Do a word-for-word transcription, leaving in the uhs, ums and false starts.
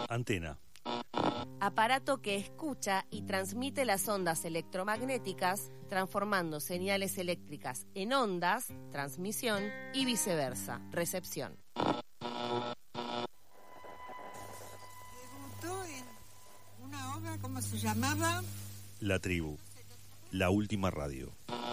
Antena. Aparato que escucha y transmite las ondas electromagnéticas, transformando señales eléctricas en ondas, transmisión, y viceversa, recepción. Debutó en una obra, ¿cómo se llamaba? La Tribu, la última radio.